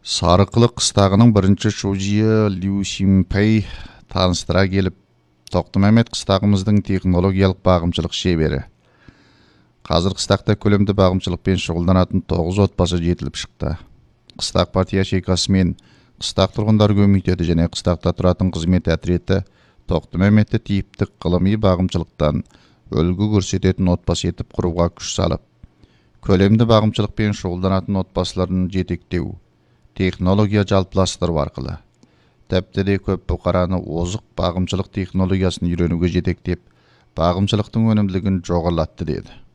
Сарықылық қыстағының бірінші шужиы Лю Симпей таныстыра келіп, Тоқтымәмет қыстағымыздың технологиялық бағымшылық шебері. Қазір қыстақта көлемді бағымшылықпен шұғылданатын 9 отбасы жетіліп шықты. Қыстақ партия шекасы мен қыстақ тұрғындар комитеті және қыстақта тұратын қызмет әтіреті Тоқтымәметті типтік ғылыми бағымшылықтан үлгі көрсететін отбасы етіп құруға күш салып, көлемді бағымшылықпен шұғылданатын отбасыларын жетектеу, технология жалпыластыру арқылы тіпті де көп бұқараны озық бағымшылық технологиясын үйренуге жетектеп, бағымшылықтың өнімділігін жоғарылатты деді.